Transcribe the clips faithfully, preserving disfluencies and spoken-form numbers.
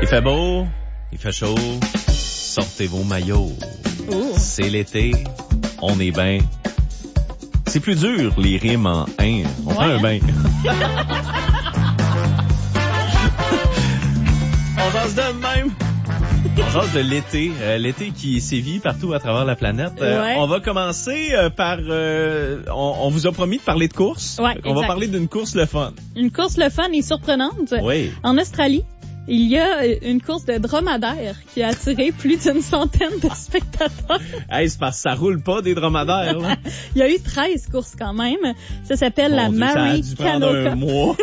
Il fait beau, il fait chaud, sortez vos maillots. Oh. C'est l'été, on est bien. C'est plus dur, les rimes en « un ». On Ouais, fait un hein? bain. On jase de même. On jase de l'été, euh, l'été qui sévit partout à travers la planète. Euh, Ouais. On va commencer euh, par... Euh, on, on vous a promis de parler de course. Ouais, On va exact. parler d'une course le fun. Une course le fun et surprenante. Oui. En Australie, il y a une course de dromadaires qui a attiré plus d'une centaine de spectateurs. Hey, c'est parce que ça roule pas des dromadaires, là. Il y a eu treize courses quand même. Ça s'appelle Mon la Dieu, ça a Mary dû prendre Canoe un Cup. mois.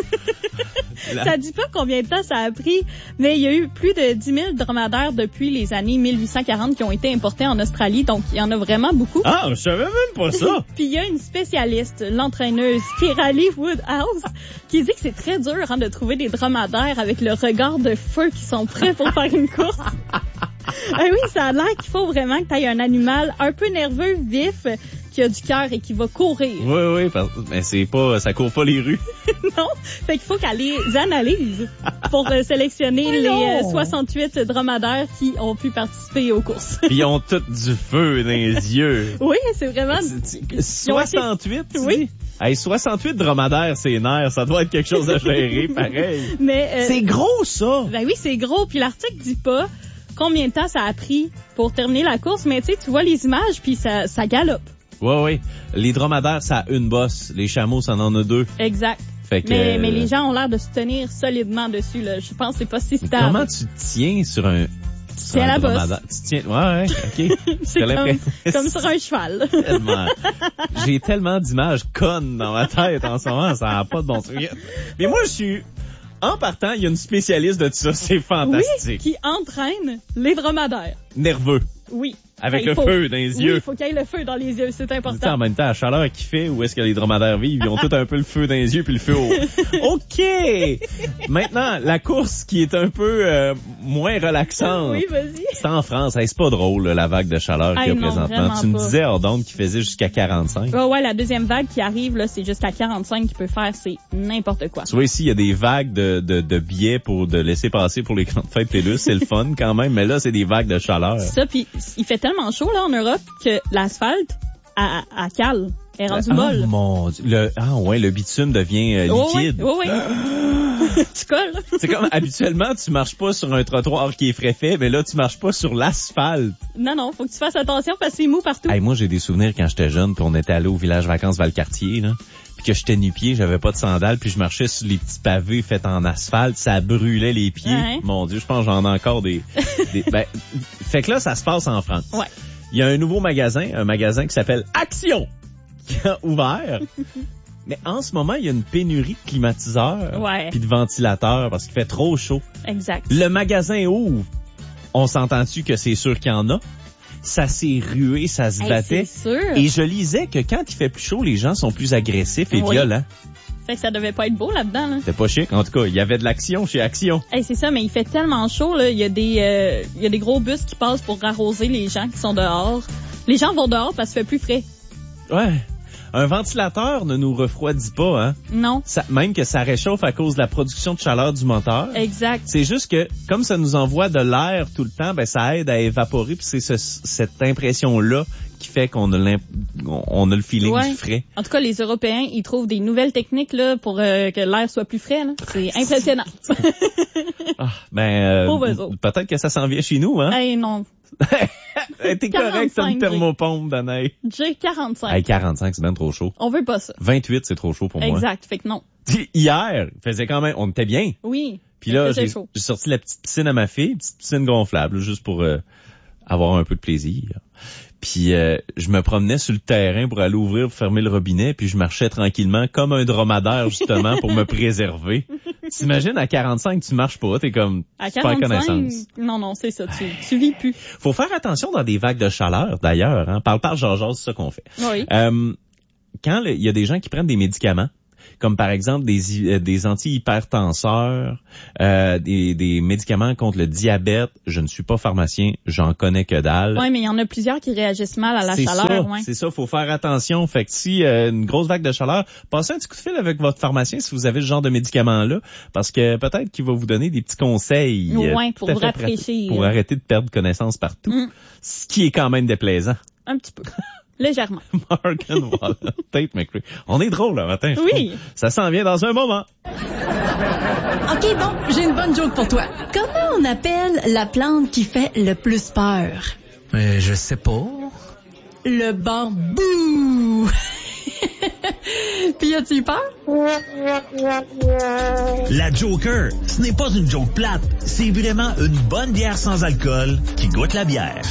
La- Ça dit pas combien de temps ça a pris, mais il y a eu plus de dix mille dromadaires depuis les années mille huit cent quarante qui ont été importés en Australie, donc il y en a vraiment beaucoup. Ah, je savais même pas ça. Puis il y a une spécialiste, l'entraîneuse Kirali Woodhouse, qui dit que c'est très dur hein, de trouver des dromadaires avec le regard de feu qui sont prêts pour faire une course. Ah oui, ça a l'air qu'il faut vraiment que tu aies un animal un peu nerveux, vif, qui a du cœur et qui va courir. Oui, oui, parce... mais c'est pas, ça court pas les rues. Non, fait qu'il faut qu'elle les analyse pour euh, sélectionner Mais les non. euh, soixante-huit dromadaires qui ont pu participer aux courses. Puis ils ont tous du feu dans les yeux. Oui, c'est vraiment... soixante-huit, tu Oui. dis? Hey, soixante-huit dromadaires, c'est nerfs. Ça doit être quelque chose à gérer, pareil. Mais euh, C'est gros, ça! ben oui, c'est gros. Puis l'article dit pas combien de temps ça a pris pour terminer la course, mais tu sais, tu vois les images, puis ça, ça galope. Oui, oui. Les dromadaires, ça a une bosse. Les chameaux, ça en a deux. Exact. Fait que, Mais, euh, mais les gens ont l'air de se tenir solidement dessus. Là. Je pense que c'est pas si mais stable. comment tu te tiens sur un... sur C'est un la bosse. dromadaire? Tu tiens... Ouais, ouais, OK. C'est T'as comme, l'impression- comme sur un cheval. Tellement. J'ai tellement d'images connes dans ma tête en ce moment, ça n'a pas de bon sens. Mais moi, je suis... En partant, il y a une spécialiste de tout ça, c'est Oui, fantastique. qui entraîne les dromadaires. Nerveux, Oui. avec Ben, il le faut- feu dans les Oui, yeux. il faut qu'il y ait le feu dans les yeux, c'est Tu sais, en important. même temps, la chaleur qu'il fait, où est-ce que les dromadaires vivent, ils ont tout un peu le feu dans les yeux puis le feu au... OK! Maintenant, la course qui est un peu euh, moins relaxante. Oui, vas-y. C'est en France. Hey, c'est pas drôle, là, la vague de chaleur qu'il y a Hey, non, présentement. vraiment Tu me pas. disais, Ordonne, qu'il faisait jusqu'à quarante-cinq. Ouais, ouais, la deuxième vague qui arrive, là, c'est jusqu'à quarante-cinq qui peut faire, c'est n'importe quoi. Tu vois, ici, il y a des vagues de, de, de billets pour de laisser passer pour les grandes fêtes Pélus. C'est le fun quand même, mais là, c'est des vagues de chaleur. Ça, puis il fait tellement chaud, là, en Europe, que l'asphalte, à, à cale, est rendu Ah, molle. mon Dieu. Le, ah ouais, le bitume devient euh, Oh, oui, liquide. oui, oui. Tu colles. C'est comme, habituellement, tu marches pas sur un trottoir qui est frais fait, mais là, tu marches pas sur l'asphalte. Non, non, faut que tu fasses attention parce que c'est mou partout. Hey, moi, j'ai des souvenirs quand j'étais jeune, puis on était allé au village vacances Valcartier, là, puis que j'étais nu-pied, j'avais pas de sandales, puis je marchais sur les petits pavés faits en asphalte, ça brûlait les pieds. Ouais. Mon Dieu, je pense que j'en ai encore des... des ben, fait que là, ça se passe en France. Ouais. Il y a un nouveau magasin, un magasin qui s'appelle Action, qui a ouvert. Mais en ce moment, il y a une pénurie de climatiseurs Ouais. puis de ventilateurs parce qu'il fait trop chaud. Exact. Le magasin ouvre. On s'entend-tu que c'est sûr qu'il y en a? Ça s'est rué, ça se Hey, battait. c'est sûr. Et je lisais que quand il fait plus chaud, les gens sont plus agressifs et Oui. violents. Fait que ça devait pas être beau là-dedans, là. C'était pas chic. En tout cas, il y avait de l'action chez Action. Hey, c'est ça, mais il fait tellement chaud, là. Il y a des, euh, il y a des gros bus qui passent pour arroser les gens qui sont dehors. Les gens vont dehors parce qu'il fait plus frais. Ouais. Un ventilateur ne nous refroidit pas, hein. Non. Ça, même que ça réchauffe à cause de la production de chaleur du moteur. Exact. C'est juste que, comme ça nous envoie de l'air tout le temps, ben, ça aide à évaporer, puis c'est ce, cette impression-là qui fait qu'on a l'imp... on a le feeling Ouais. du frais. En tout cas, les Européens, ils trouvent des nouvelles techniques, là, pour euh, que l'air soit plus frais, là. C'est impressionnant. Ah, ben, euh, Pauvres autres. peut-être que ça s'en vient chez nous, hein. Hey, non. T'es correct, t'as une quarante-cinq, thermopompe, Danae. J'ai quarante-cinq. Hey, quarante-cinq, c'est bien trop chaud. On veut pas ça. vingt-huit, c'est trop chaud pour moi. Exact. Fait que non. Hier, il faisait quand même, on était bien. Oui. Puis là, Il faisait j'ai chaud. j'ai sorti la petite piscine à ma fille, petite piscine gonflable, là, juste pour euh, avoir un peu de plaisir. Puis euh, je me promenais sur le terrain pour aller ouvrir, pour fermer le robinet, puis je marchais tranquillement comme un dromadaire, justement, pour me préserver. T'imagines, à quarante-cinq, tu marches pas, t'es comme, À tu perds quarante-cinq, connaissance. non, non, c'est ça. Tu, tu vis plus. Faut faire attention dans des vagues de chaleur, d'ailleurs. Hein. Parle, parle, Georges, c'est ça qu'on fait. Oui. Euh, quand le- il y a des gens qui prennent des médicaments, comme par exemple des, des anti-hypertenseurs, euh, des, des médicaments contre le diabète. Je ne suis pas pharmacien, j'en connais que dalle. Oui, mais il y en a plusieurs qui réagissent mal à la c'est chaleur. Ça, ouais. C'est ça, faut faire attention. Fait que si euh, une grosse vague de chaleur, passez un petit coup de fil avec votre pharmacien si vous avez ce genre de médicament-là, parce que peut-être qu'il va vous donner des petits conseils. Ouais, pour vous vous rafraîchir. Pour arrêter de perdre connaissance partout. Mm. Ce qui est quand même déplaisant. Un petit peu. Légèrement. Morgan Wallen, Tate McRae. On est drôle le matin. Oui. Trouve. Ça s'en vient dans un moment. OK, bon, j'ai une bonne joke pour toi. Comment on appelle la plante qui fait le plus peur? Euh, je sais pas. Le bambou. Puis as-tu eu peur? La Joker, ce n'est pas une joke plate. C'est vraiment une bonne bière sans alcool qui goûte la bière.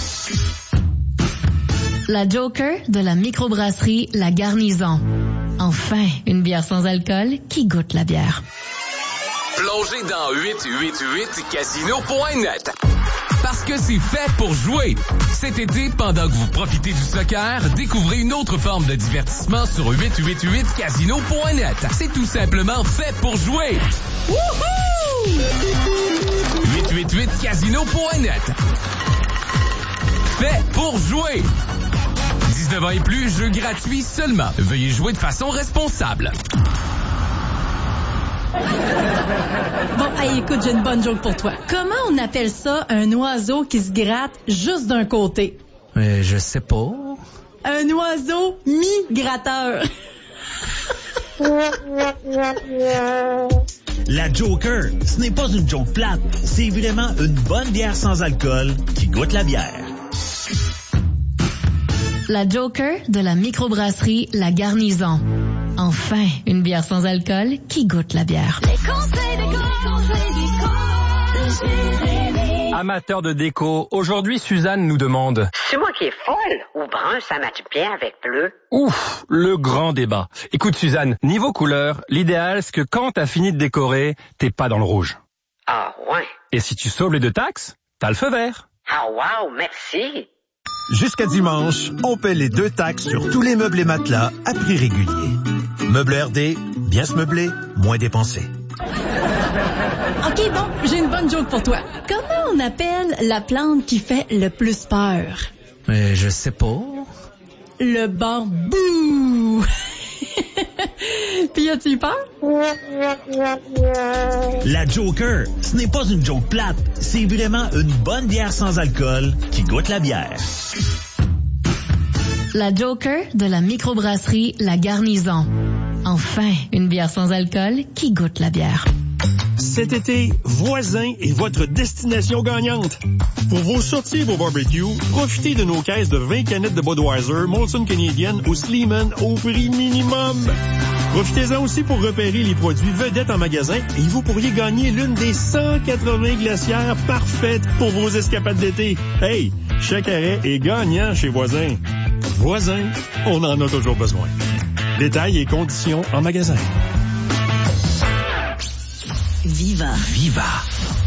La Joker de la microbrasserie La Garnison. Enfin, une bière sans alcool qui goûte la bière. Plongez dans huit huit huit casino point net. Parce que c'est fait pour jouer. Cet été, pendant que vous profitez du soccer, découvrez une autre forme de divertissement sur huit huit huit casino point net. C'est tout simplement fait pour jouer. Wouhou! huit huit huit casino point net. Fait pour jouer. dix-neuf ans et plus, jeu gratuit seulement. Veuillez jouer de façon responsable. Bon, hey, écoute, j'ai une bonne joke pour toi. Comment on appelle ça un oiseau qui se gratte juste d'un côté? Euh, je sais pas. Un oiseau migrateur. La Joker, ce n'est pas une joke plate. C'est vraiment une bonne bière sans alcool qui goûte la bière. La Joker de la microbrasserie La Garnison. Enfin, une bière sans alcool qui goûte la bière. Les conseils déco, conseils déco de Jérémy. Amateur de déco, aujourd'hui Suzanne nous demande... C'est moi qui est folle ou brun, ça matche bien avec bleu? Ouf, le grand débat. Écoute Suzanne, niveau couleur, l'idéal c'est que quand t'as fini de décorer, t'es pas dans le rouge. Ah ouais. Et si tu sauves les deux taxes, t'as le feu vert. Ah wow, merci. Jusqu'à dimanche, on paie les deux taxes sur tous les meubles et matelas à prix régulier. Meubles R D, bien se meubler, moins dépenser. OK, bon, j'ai une bonne joke pour toi. Comment on appelle la plante qui fait le plus peur? Euh, je sais pas. Le bambou. Puis as-tu eu peur? La Joker, ce n'est pas une joke plate. C'est vraiment une bonne bière sans alcool qui goûte la bière. La Joker de la microbrasserie La Garnison. Enfin, une bière sans alcool qui goûte la bière. Cet été, Voisin est votre destination gagnante. Pour vos sorties et vos barbecues, profitez de nos caisses de vingt canettes de Budweiser, Molson Canadian ou Sleeman au prix minimum. Profitez-en aussi pour repérer les produits vedettes en magasin et vous pourriez gagner l'une des cent quatre-vingts glacières parfaites pour vos escapades d'été. Hey, chaque arrêt est gagnant chez Voisin. Voisin, on en a toujours besoin. Détails et conditions en magasin. Viva. Viva.